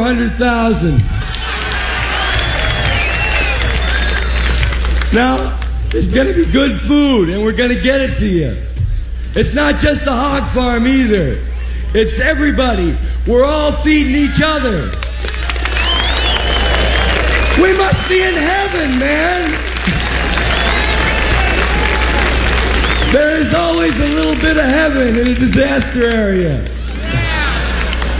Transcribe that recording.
100,000. Now, there's going to be good food, and we're going to get it to you. It's not just the hog farm either. It's everybody. We're all feeding each other. We must be in heaven, man. There is always a little bit of heaven in a disaster area.